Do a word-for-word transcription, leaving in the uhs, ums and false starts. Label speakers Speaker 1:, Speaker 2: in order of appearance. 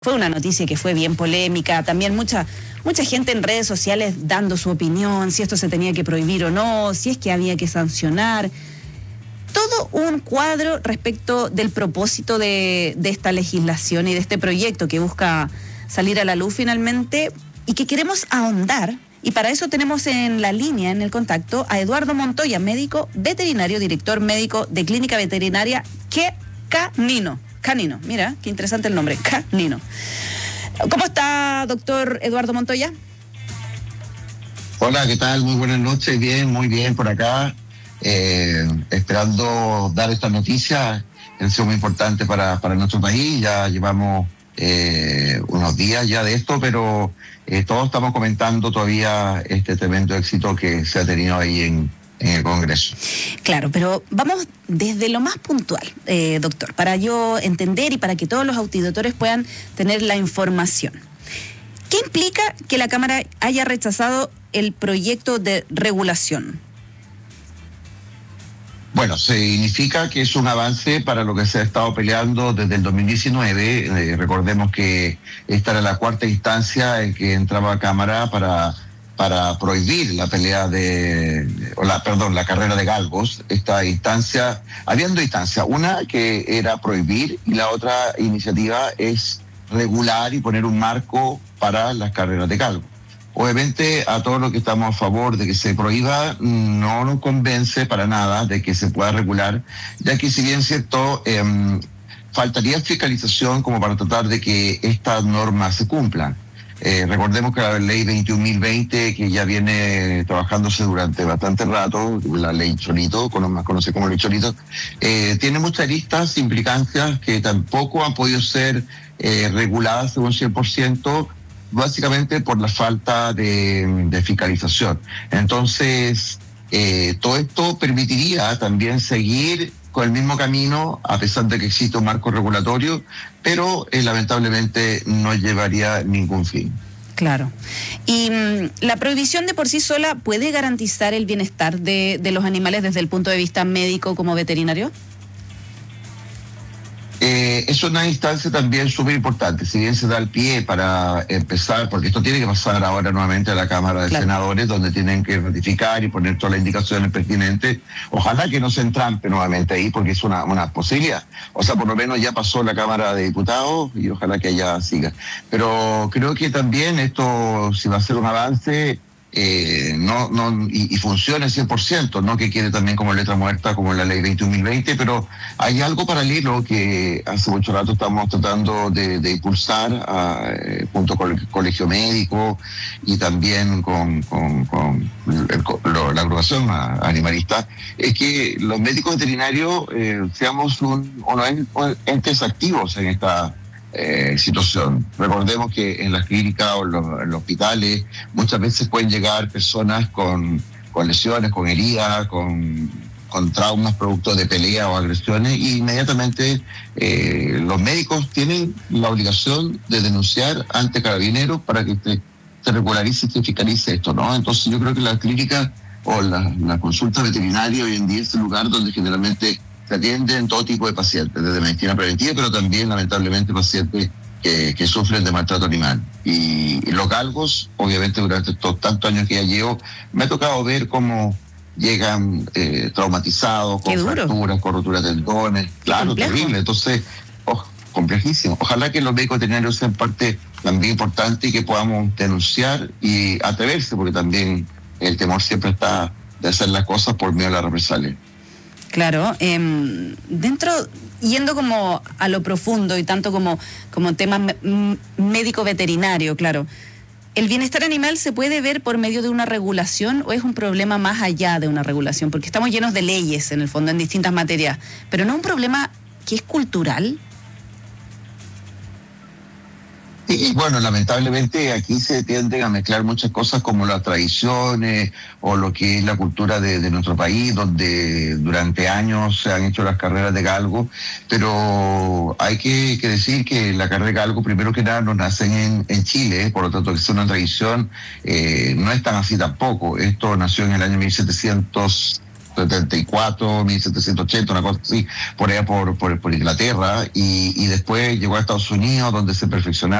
Speaker 1: Fue una noticia que fue bien polémica, también mucha, mucha gente en redes sociales dando su opinión, si esto se tenía que prohibir o no, si es que había que sancionar. Todo un cuadro respecto del propósito de, de esta legislación y de este proyecto que busca salir a la luz finalmente y que queremos ahondar. Y para eso tenemos en la línea, en el contacto, a Eduardo Montoya, médico veterinario, director médico de Clínica Veterinaria Que Canino. Canino, mira, qué interesante el nombre, Canino. ¿Cómo está, doctor Eduardo Montoya?
Speaker 2: Hola, ¿qué tal? Muy buenas noches, bien, muy bien por acá. Eh, esperando dar esta noticia, que ha sido muy importante para, para nuestro país. Ya llevamos eh, unos días ya de esto, pero eh, todos estamos comentando todavía este tremendo éxito que se ha tenido ahí en, en el Congreso.
Speaker 1: Claro, pero vamos desde lo más puntual, eh, doctor, para yo entender y para que todos los auditores puedan tener la información. ¿Qué implica que la Cámara haya rechazado el proyecto de regulación?
Speaker 2: Bueno, significa que es un avance para lo que se ha estado peleando desde el dos mil diecinueve. Eh, recordemos que esta era la cuarta instancia en que entraba a Cámara para... para prohibir la pelea de, o la, perdón, la carrera de galgos. Esta instancia, habiendo instancia, una que era prohibir y la otra iniciativa es regular y poner un marco para las carreras de galgos. Obviamente a todos los que estamos a favor de que se prohíba no nos convence para nada de que se pueda regular, ya que si bien es cierto, eh, faltaría fiscalización como para tratar de que estas normas se cumplan. Eh, recordemos que la ley veintiún mil veinte, que ya viene trabajándose durante bastante rato, la ley Cholito, más conocida como ley Cholito, eh, tiene muchas aristas, implicancias que tampoco han podido ser eh, reguladas según cien por ciento, básicamente por la falta de, de fiscalización. Entonces, eh, todo esto permitiría también seguir con el mismo camino, a pesar de que existe un marco regulatorio, pero eh, lamentablemente no llevaría ningún fin.
Speaker 1: Claro. ¿Y mmm, la prohibición de por sí sola puede garantizar el bienestar de, de los animales desde el punto de vista médico como veterinario?
Speaker 2: Eh, es una instancia también súper importante. Si bien se da el pie para empezar, porque esto tiene que pasar ahora nuevamente a la Cámara de claro. Senadores, donde tienen que ratificar y poner todas las indicaciones pertinentes. Ojalá que no se entrampe nuevamente ahí, porque es una, una posibilidad. O sea, por lo menos ya pasó la Cámara de Diputados y ojalá que allá siga. Pero creo que también esto, si va a ser un avance, Eh, no, no, y, y funcione cien por ciento, no que quede también como letra muerta como la ley veintiún mil veinte, pero hay algo paralelo que hace mucho rato estamos tratando de, de impulsar a, eh, junto con el Colegio Médico y también con, con, con el, lo, la agrupación animalista, es que los médicos veterinarios eh, seamos un, unos entes activos en esta Eh, situación. Recordemos que en las clínicas o en los, en los hospitales muchas veces pueden llegar personas con, con lesiones, con heridas, con, con traumas producto de pelea o agresiones, y inmediatamente eh, los médicos tienen la obligación de denunciar ante Carabineros para que se, se regularice y se fiscalice esto, ¿no? Entonces yo creo que la clínica o la, la consulta veterinaria hoy en día es el lugar donde generalmente se atienden todo tipo de pacientes, desde medicina preventiva, pero también lamentablemente pacientes que, que sufren de maltrato animal. Y, y los galgos, obviamente durante estos tantos años que ya llevo, me ha tocado ver cómo llegan eh, traumatizados, con fracturas, con roturas de tendones, claro, terrible. Entonces, oh, complejísimo. Ojalá que los médicos veterinarios sean parte también importante y que podamos denunciar y atreverse, porque también el temor siempre está de hacer las cosas por miedo a la represalia.
Speaker 1: Claro, eh, dentro, yendo como a lo profundo y tanto como, como tema m- médico-veterinario, claro, ¿el bienestar animal se puede ver por medio de una regulación o es un problema más allá de una regulación? Porque estamos llenos de leyes, en el fondo, en distintas materias, pero ¿no es un problema que es cultural?
Speaker 2: Y bueno, lamentablemente aquí se tienden a mezclar muchas cosas como las tradiciones o lo que es la cultura de, de nuestro país, donde durante años se han hecho las carreras de galgo, pero hay que, que decir que la carrera de galgo, primero que nada, no nacen en, en Chile, por lo tanto que es una tradición, eh, no es tan así tampoco. Esto nació en el año mil setecientos setenta y cuatro, mil setecientos ochenta, una cosa así, por allá por, por, por Inglaterra, y, y después llegó a Estados Unidos, donde se perfeccionaron